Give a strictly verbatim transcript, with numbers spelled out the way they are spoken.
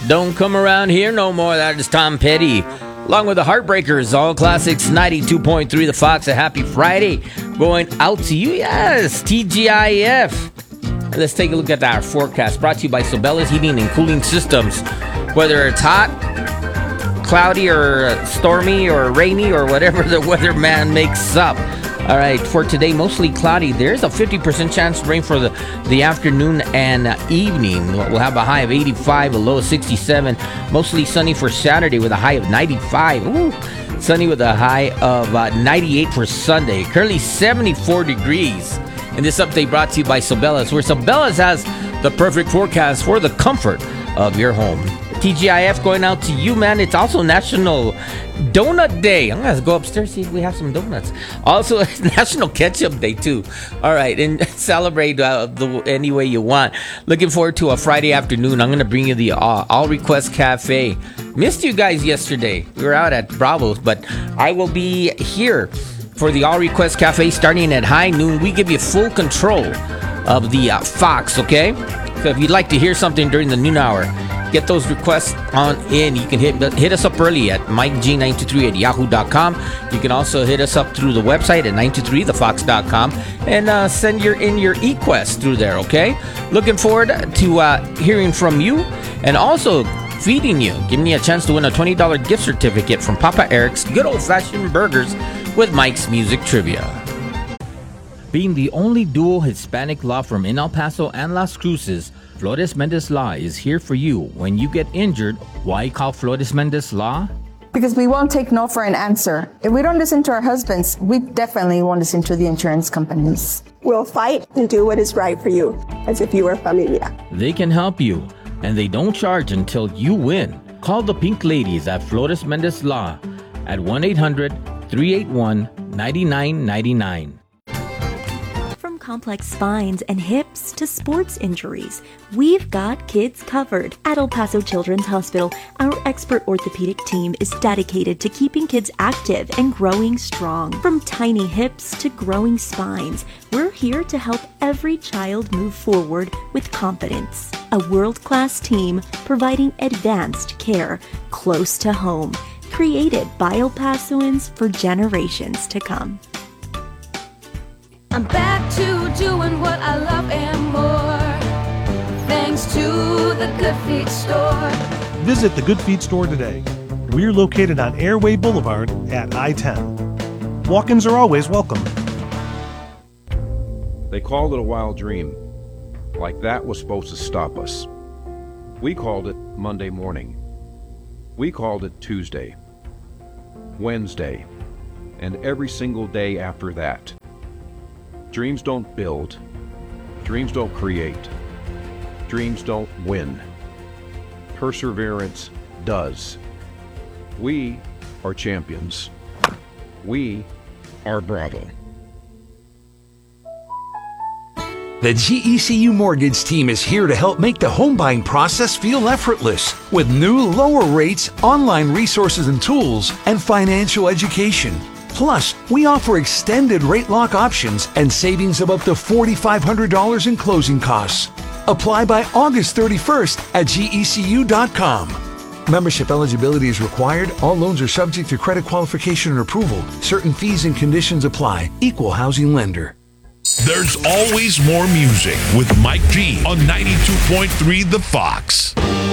Don't come around here no more. That is Tom Petty. Along with the Heartbreakers, All Classics ninety-two point three, The Fox. A happy Friday going out to you. Yes, T G I F. Let's take a look at our forecast. Brought to you by Sobella's Heating and Cooling Systems. Whether it's hot, cloudy, or stormy, or rainy, or whatever the weatherman makes up. All right, for today, mostly cloudy. There's a fifty percent chance of rain for the, the afternoon and uh, evening. We'll have a high of eighty-five, a low of sixty-seven. Mostly sunny for Saturday with a high of ninety-five. Ooh, sunny with a high of uh, ninety-eight for Sunday. Currently seventy-four degrees. And this update brought to you by Sobella's, where Sobella's has the perfect forecast for the comfort of your home. T G I F going out to you, man. It's also National Donut Day. I'm going to go upstairs, see if we have some donuts. Also, it's National Ketchup Day, too. All right, and celebrate uh, the, any way you want. Looking forward to a Friday afternoon. I'm going to bring you the uh, All Request Cafe. Missed you guys yesterday. We were out at Bravo's, but I will be here for the All Request Cafe starting at high noon. We give you full control of the uh, Fox, okay? So if you'd like to hear something during the noon hour, get those requests on in. You can hit hit us up early at Mike G nine two three at yahoo dot com. You can also hit us up through the website at nine two three the fox dot com and uh, send your in your e-quest through there, okay? Looking forward to uh, hearing from you and also feeding you, giving you a chance to win a twenty dollars gift certificate from Papa Eric's Good Old Fashioned Burgers with Mike's Music Trivia. Being the only dual Hispanic law firm in El Paso and Las Cruces, Flores Mendez Law is here for you. When you get injured, why call Flores Mendez Law? Because we won't take no for an answer. If we don't listen to our husbands, we definitely won't listen to the insurance companies. We'll fight and do what is right for you, as if you were familia. They can help you, and they don't charge until you win. Call the Pink Ladies at Flores Mendez Law at one eight hundred three eight one nine nine nine nine. From complex spines and hips to sports injuries, we've got kids covered. At El Paso Children's Hospital, our expert orthopedic team is dedicated to keeping kids active and growing strong. From tiny hips to growing spines, we're here to help every child move forward with confidence. A world-class team providing advanced care close to home, created by El Pasoans for generations to come. I'm back to doing what I love and more, thanks to the Good Feet Store. Visit the Good Feet Store today. We're located on Airway Boulevard at I ten. Walk-ins are always welcome. They called it a wild dream, like that was supposed to stop us. We called it Monday morning. We called it Tuesday, Wednesday, and every single day after that. Dreams don't build. Dreams don't create. Dreams don't win. Perseverance does. We are champions. We are Bravo. The G E C U Mortgage team is here to help make the home buying process feel effortless with new lower rates, online resources and tools, and financial education. Plus, we offer extended rate lock options and savings of up to four thousand five hundred dollars in closing costs. Apply by August thirty-first at G E C U dot com. Membership eligibility is required. All loans are subject to credit qualification and approval. Certain fees and conditions apply. Equal housing lender. There's always more music with Mike G on ninety-two point three The Fox.